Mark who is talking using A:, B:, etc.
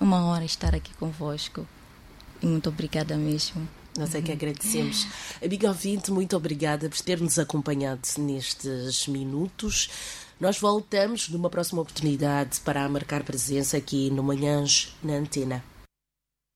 A: uma honra estar aqui convosco. E muito obrigada mesmo.
B: Nós é que agradecemos. Amiga ouvinte, muito obrigada por ter-nos acompanhado nestes minutos. Nós voltamos numa próxima oportunidade para marcar presença aqui no Manhãs na Antena.